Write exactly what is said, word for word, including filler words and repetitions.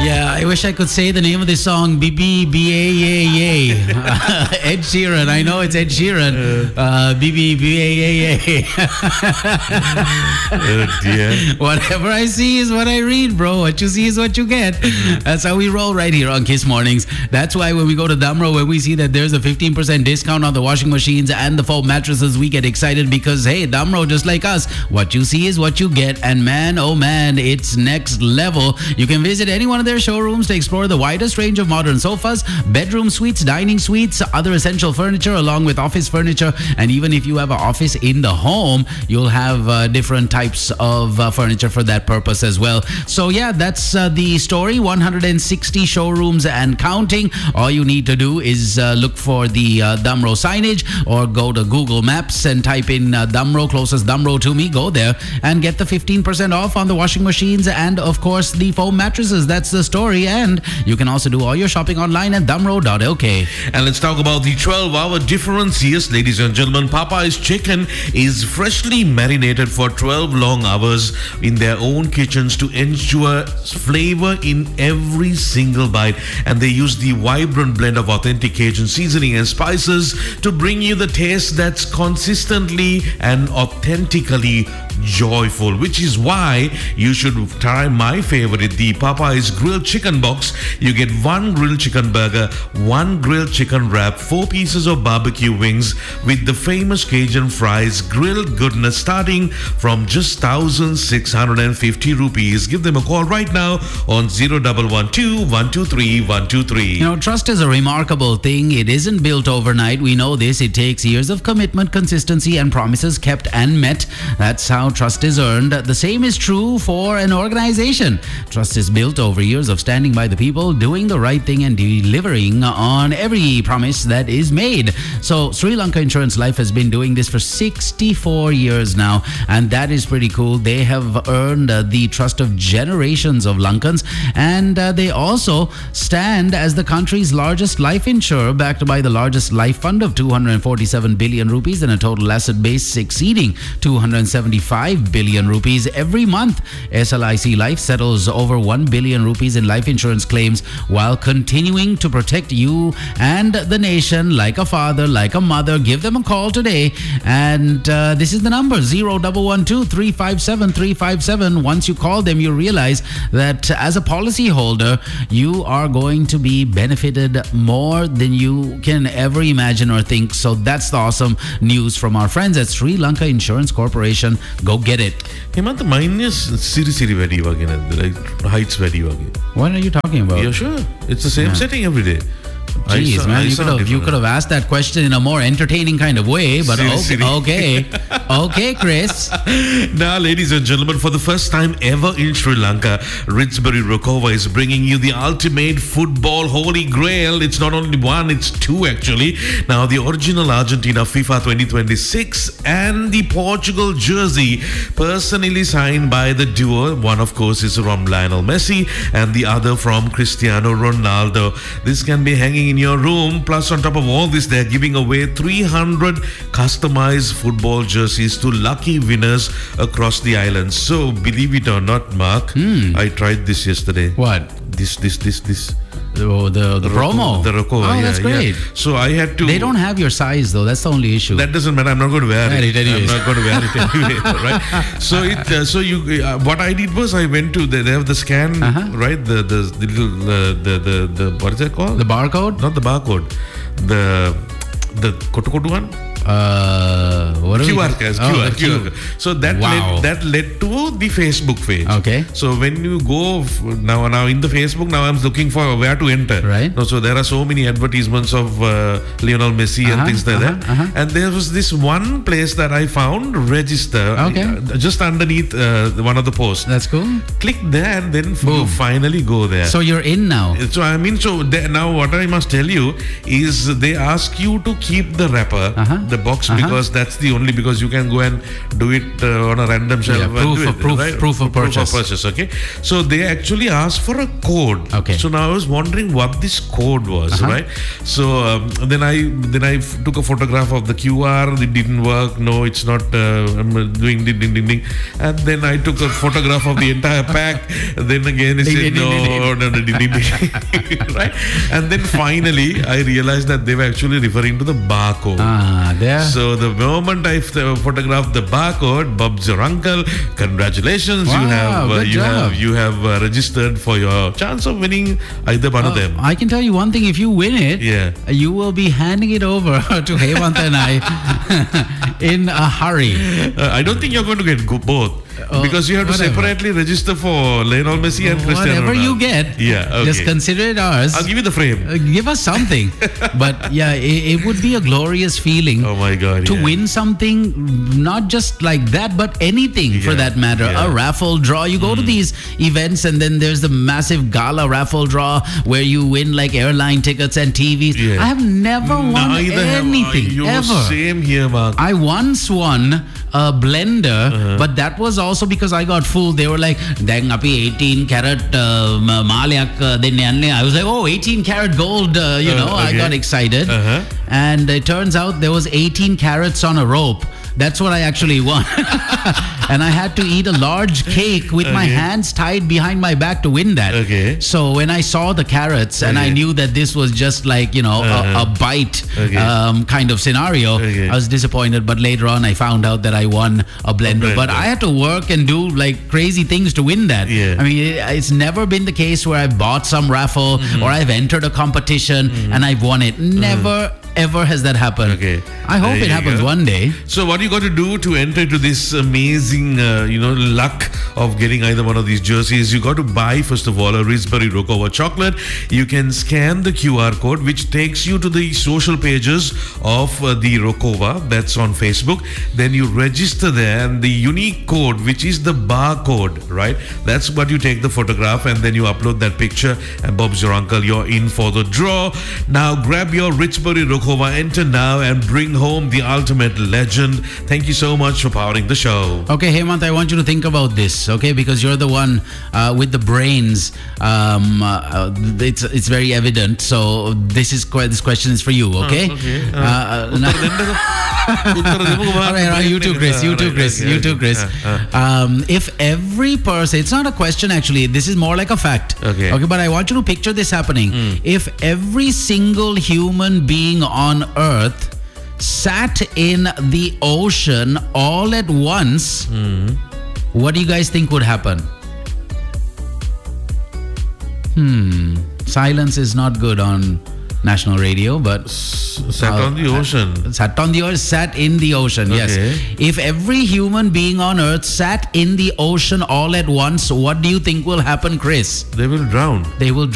Yeah, I wish I could say the name of this song. B B B A A A. Ed Sheeran. I know it's Ed Sheeran. Uh, B B B A A A. Oh dear. Whatever I see is what I read, bro. What you see is what you get. That's how we roll right here on Kiss Mornings. That's why when we go to Damro, when we see that there's a fifteen percent discount on the washing machines and the foam mattresses, we get excited because, hey, Damro, just like us, what you see is what you get. And man, oh man, it's next level. You can visit any one of their showrooms to explore the widest range of modern sofas, bedroom suites, dining suites, other essential furniture, along with office furniture. And even if you have an office in the home, you'll have uh, different types of uh, furniture for that purpose as well. So yeah, that's uh, the story. one hundred sixty showrooms and counting. All you need to do is uh, look for the uh, Damro signage or go to Google Maps and type in uh, Damro, closest Damro to me. Go there and get the fifteen percent off on the washing machines and, of course, the foam mattresses. That's the story. And you can also do all your shopping online at damro dot l k. And let's talk about the twelve hour difference. Yes, ladies and gentlemen, Popeye's chicken is freshly marinated for twelve long hours in their own kitchens to ensure flavor in every single bite. And they use the vibrant blend of authentic Cajun seasoning and spices to bring you the taste that's consistently and authentically joyful, which is why you should try my favorite, the Popeye's grilled chicken box. You get one grilled chicken burger, one grilled chicken wrap, four pieces of barbecue wings with the famous Cajun fries, grilled goodness starting from just one thousand six hundred fifty rupees. Give them a call right now on zero one one two, one two three, one two three. You know, trust is a remarkable thing. It isn't built overnight. We know this. It takes years of commitment, consistency, and promises kept and met. That's how trust is earned. The same is true for an organization. Trust is built over years of standing by the people, doing the right thing, and delivering on every promise that is made. So Sri Lanka Insurance Life has been doing this for sixty-four years now, and that is pretty cool. They have earned uh, the trust of generations of Lankans, and uh, they also stand as the country's largest life insurer, backed by the largest life fund of two hundred forty-seven billion rupees and a total asset base exceeding two hundred seventy-five billion rupees. Every month, S L I C Life settles over one billion rupees in life insurance claims while continuing to protect you and the nation like a father, like a mother. Give them a call today. And uh, this is the number, zero one one two, three five seven, three five seven. Once you call them, you realize that as a policy holder, you are going to be benefited more than you can ever imagine or think. So that's the awesome news from our friends at Sri Lanka Insurance Corporation. Go get it. Hemant, mine is Siri Siri Vedi Wagin, like Heights Vedi Wagin. What are you talking about? Yeah, sure. It's the same Yeah. setting every day. Jeez, saw, man, you could, have, you could have asked that question in a more entertaining kind of way, but Siri, okay, Siri. okay, okay, Chris. Now, ladies and gentlemen, for the first time ever in Sri Lanka, Ridsbury Rokova is bringing you the ultimate football holy grail. It's not only one, it's two actually. Now, the original Argentina FIFA twenty twenty-six and the Portugal jersey, personally signed by the duo. One, of course, is from Lionel Messi and the other from Cristiano Ronaldo. This can be hanging in your room. Plus, on top of all this, they're giving away three hundred customized football jerseys to lucky winners across the island. So, believe it or not, Mark, Hmm. I tried this yesterday. What? This, this, this, this. The, the, the promo. The Roko. Oh, yeah, that's great. Yeah. So, I had to... They don't have your size, though. That's the only issue. That doesn't matter. I'm not going to wear Wear it. it anyways. I'm not going to wear it anyway, right? So it, uh, so you, uh, what I did was I went to the, they have the scan, Uh-huh. right? The the the little uh, the, the the what is that called? The barcode? Not the barcode. The the kotu kotu one. Uh, what are Q R we- code. Oh, Q R, the Q R Q. code. So that Wow. led that led to the Facebook page. Okay. So when you go f- now now in the Facebook, now I'm looking for where to enter. Right. No, so there are so many advertisements of uh, Lionel Messi Uh-huh, and things like uh-huh, that. uh-huh. And there was this one place that I found, register, Okay. uh, just underneath uh, one of the posts. That's cool. Click there and then f- Boom. you finally go there. So you're in now. So I mean, so there, now what I must tell you is they ask you to keep the wrapper, Uh-huh. the box, Uh-huh. because that's that's the only, because you can go and do it uh, on a random shelf. Yeah, and proof do of- it, proof- right? proof of purchase. purchase. Okay, so they actually asked for a code. Okay. So now I was wondering what this code was, Uh-huh. right? So um, then I then I f- took a photograph of the Q R. It didn't work. No, it's not. Uh, I'm doing ding ding ding ding. And then I took a photograph of the entire pack. Then again, it Ding, said ding, no, ding, ding, no, no, ding, ding, ding. Right? And then finally, I realized that they were actually referring to the barcode. Ah, there. So the moment I f- photographed the barcode, Bob's your uncle. Congratulations, you Wow, have uh, good you job. have you have uh, registered for your chance of winning either one of them. I can tell you one thing: if you win it, Yeah. you will be handing it over to Hemant and I in a hurry. Uh, I don't think you're going to get go- both Oh, because you have to whatever. separately register for Lionel Messi and Cristiano Whatever Ronaldo. you get, Yeah, okay. just consider it ours. I'll give you the frame. Uh, give us something. But yeah, it, it would be a glorious feeling Oh my God! to yeah. win something, not just like that, but anything for Yeah, that matter. yeah. A raffle draw. You go to these events and then there's the massive gala raffle draw where you win like airline tickets and T Vs. Yeah. I have never won Neither have I. anything You ever. Same here, Mark. I once won a blender, Uh-huh. but that was also because I got fooled. They were like, "Dang, api eighteen karat uh, malyak denne anne." I was like, "Oh, eighteen karat gold." Uh, you Uh, know, I okay. got excited, Uh-huh. and it turns out there was eighteen carats on a rope. That's what I actually won. And I had to eat a large cake with my Okay. hands tied behind my back to win that. Okay. So when I saw the carrots and I Okay. knew that this was just like, you know, Uh-huh. a, a bite Okay. um, kind of scenario, Okay. I was disappointed. But later on, I found out that I won a blender. But blender. I had to work and do like crazy things to win that. Yeah. I mean, it, it's never been the case where I bought some raffle Mm-hmm. or I've entered a competition and I've won it. Never, ever has that happened. Okay. I hope There it you happens go. one day. So what you got to do to enter into this amazing, uh, you know, luck of getting either one of these jerseys? You got to buy first of all a Rizberry Rokova chocolate. You can scan the Q R code, which takes you to the social pages of uh, the Rokova. That's on Facebook. Then you register there, and the unique code, which is the barcode, right? That's what you take the photograph, and then you upload that picture. And Bob's your uncle. You're in for the draw. Now grab your Rizberry Rokova, enter now, and bring home the ultimate legend. Thank you so much for powering the show. Okay, Hemant, I want you to think about this, okay? Because you're the one uh, with the brains. Um, uh, uh, it's it's very evident. So this is que- this question is for you, okay? okay. Uh, uh, now- all right, all right, you too, Chris. You too, Chris. You too, Chris. Um, if every person, it's not a question actually. This is more like a fact. Okay. Okay, but I want you to picture this happening. If every single human being on Earth sat in the ocean all at once, what do you guys think would happen? Hmm. Silence is not good on national radio, but Sat on the ocean. sat on the earth, sat in the ocean. Okay. Yes. If every human being on earth sat in the ocean all at once, what do you think will happen, Chris? They will drown. They will